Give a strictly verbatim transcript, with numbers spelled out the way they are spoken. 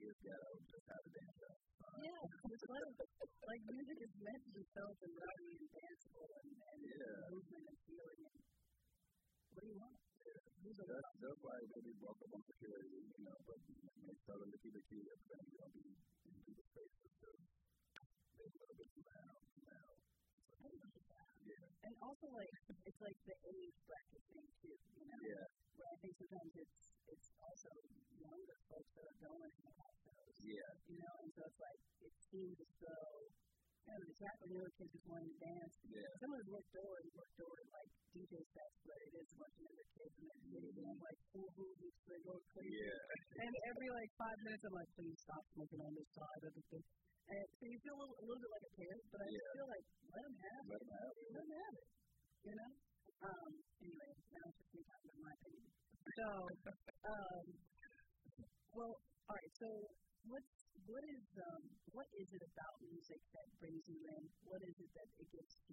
is ghetto, just how to dance up. Yeah, it's like, like music is meant to be felt and rowdy and danceable and, and yeah. movement and feeling. And what do you want? Yeah. That's, that's why when we walk up on security, you know, but when they tell them to keep the key, then you're going to be in people's faces. So they're a little bit too loud, too loud. So, yeah. And also, like, it's like the age bracket thing, too, you know? Yeah. Where I think sometimes it's it's also younger folks that are going to have shows. Yeah. You know, and so it's like, it seems as though, you know, the track when newer kids just wanting to dance. Yeah. Some of them work doors, work doors, like D J sets, but it is a bunch of younger kids and they're getting them, like, full hooves, they're going crazy. Yeah. And every, like, five minutes, I'm like, please stop smoking on this side of the thing. And so you feel a little, a little bit like a kid, but I yeah. just feel like, let them have let it. Them have it. Let them have it. You know? Um, anyway, now it's just me talking about my opinion. So, um, well, all right, so what's, what is, um, what is it about music that brings you in? What is it that it gives to